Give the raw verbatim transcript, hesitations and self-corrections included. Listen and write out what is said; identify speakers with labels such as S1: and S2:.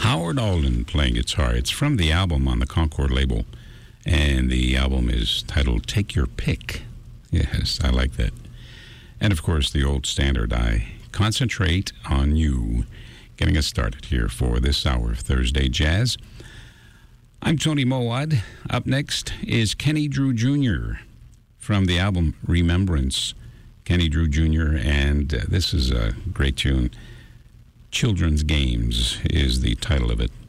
S1: Howard Alden playing guitar. It's from the album on the Concord label, and the album is titled Take Your Pick. Yes, I like that. And, of course, the old standard, I Concentrate on You, getting us started here for this hour of Thursday Jazz. I'm Tony Mowat. Up next is Kenny Drew Junior from the album Remembrance. Kenny Drew Junior, and uh, this is a great tune. Children's Games is the title of it.